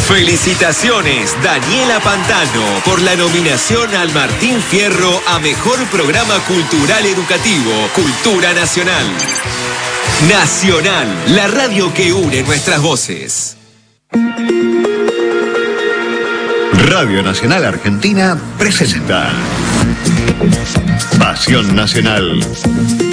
Felicitaciones, Daniela Pantano, por la nominación al Martín Fierro a Mejor Programa Cultural Educativo, Cultura Nacional. Nacional, la radio que une nuestras voces. Radio Nacional Argentina presenta Pasión Nacional.